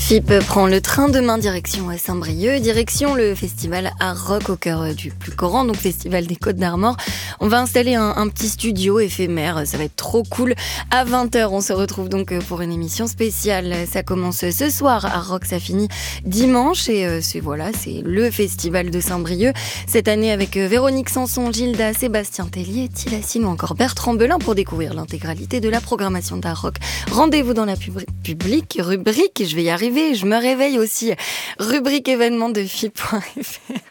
FIP prend le train demain direction Saint-Brieuc, direction le festival Art Rock au cœur du plus grand, donc festival des Côtes-d'Armor. On va installer un petit studio éphémère, ça va être trop cool. À 20h, on se retrouve donc pour une émission spéciale. Ça commence ce soir, Art Rock, ça finit dimanche et c'est le festival de Saint-Brieuc. Cette année avec Véronique Sanson, Gilda, Sébastien Tellier, Tilassine ou encore Bertrand Belin pour découvrir l'intégralité de la programmation d'Art Rock. Rendez-vous dans la rubrique, je vais y arriver, je me réveille aussi, rubrique événements de FIP.fr.